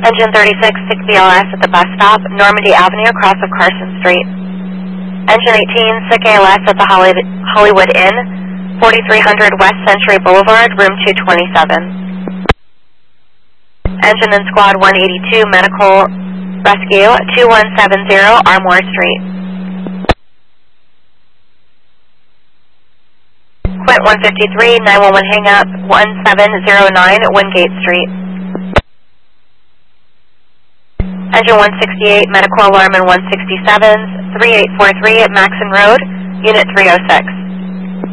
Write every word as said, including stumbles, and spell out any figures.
Engine thirty-six, six B L S at the bus stop, Normandy Avenue, across of Carson Street. Engine eighteen, six A L S at the Holly Hollywood Inn, forty-three hundred West Century Boulevard, room two twenty-seven. Engine in Squad one eighty-two, Medical Rescue, two one seven zero Armour Street. Quint one fifty-three, nine one one hang up, one seven zero nine Wingate Street. Engine one sixty-eight, medical alarm in one sixty-seven, three eight four three at Maxon Road, Unit three oh six.